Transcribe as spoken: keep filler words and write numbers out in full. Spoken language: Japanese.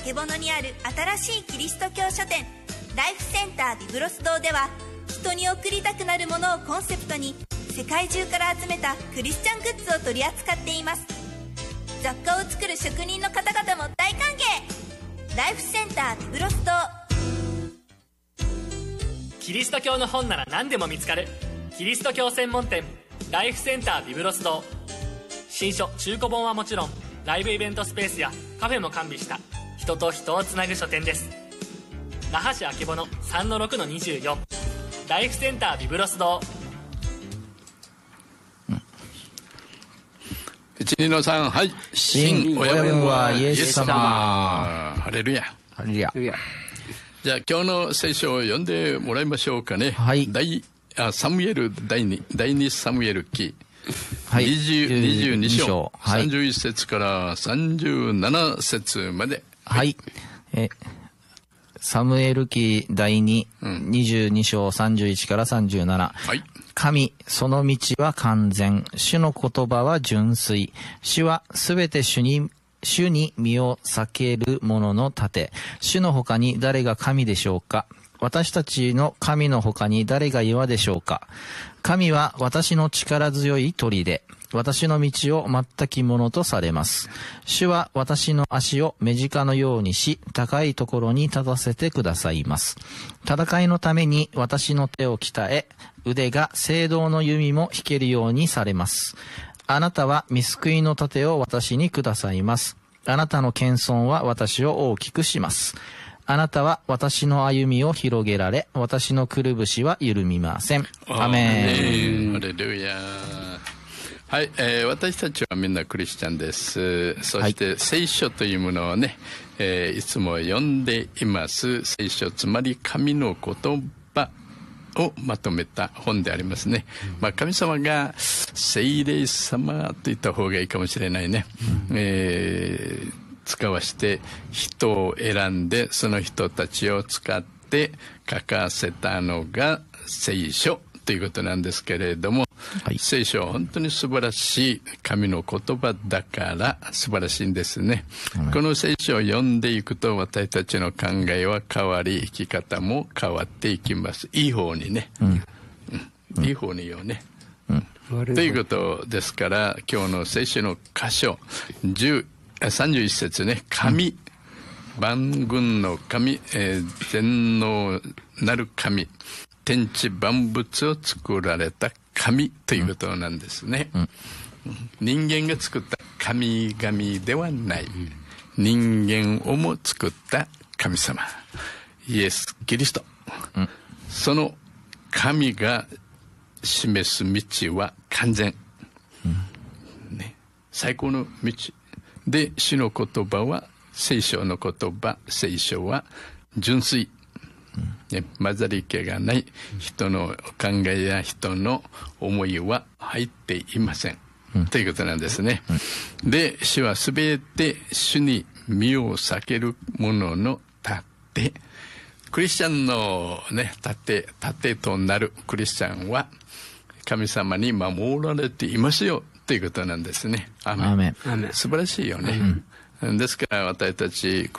曙にある新しいキリスト教書店ライフセンタービブロス堂では、人に贈りたくなるものをコンセプトに世界中から集めたクリスチャングッズを取り扱っています。雑貨を作る職人の方々も大歓迎。ライフセンタービブロス堂。 キリスト教の本なら何でも見つかるキリスト教専門店ライフセンタービブロス堂。新書中古本はもちろん、ライブイベントスペースやカフェも完備した人と人をつなぐ書店です。那覇市あけぼの さんのろくのにじゅうよん ライフセンタービブロス堂。 いちにのさん、はい。 新親分はイエス様。 ハレルヤ。 ハレルヤ。 じゃあ今日の聖書を読んでもらいましょうかね。 はい。 第あサムエル第二第二サムエル記、 はい、 にじゅうに章、 はい、 さんじゅういち節からさんじゅうなな節まで。 はい。はい、えサムエル記第二、うん、にじゅうに章さんじゅういちからさんじゅうなな。 はい。 神、その道は完全。主の言葉は純粋。主はすべて主に、主に身を避ける者の盾。主の他に誰が神でしょうか。私たちの神の他に誰が岩でしょうか。神は私の力強い砦。私の道を全きものとされます。主は私の足を目近のようにし、高いところに立たせてくださいます。戦いのために私の手を鍛え、腕が青銅の弓も引けるようにされます。あなたは見救いの盾を私にくださいます。あなたの謙遜は私を大きくします。あなたは私の歩みを広げられ、私のくるぶしは緩みません。アメン。 ハレルヤ。はい、えー、私たちはみんなクリスチャンです。そして、はい、聖書というものをね、えー、いつも読んでいます。聖書、つまり神の言葉をまとめた本でありますね。うん、まあ、神様が聖霊様と言った方がいいかもしれないね。うん、えー、使わして人を選んで、その人たちを使って書かせたのが聖書ということなんですけれども、はい、聖書は本当に素晴らしい神の言葉だから素晴らしいんですね。はい、この聖書を読んでいくと私たちの考えは変わり、生き方も変わっていきます。いい方にね。うんうん、いい方によね。うん、ということですから、今日の聖書の箇所さんじゅういち節ね、神、うん、万軍の神、えー、全能なる神、天地万物を作られた神ということなんですね。うん、人間が作った神々ではない、うん、人間をも作った神様、イエス・キリスト、うん、その神が示す道は完全、うんね、最高の道で、主の言葉は聖書の言葉、聖書は純粋、ね、混ざり気がない人の考えや人の思いは入っていません、うん、ということなんですね。うん、で、主はすべて主に身を避ける者の盾。クリスチャンのね、盾、盾となるクリスチャンは神様に守られていますよということなんですね。アーメン。アーメン。素晴らしいよね。うん、ですから私たち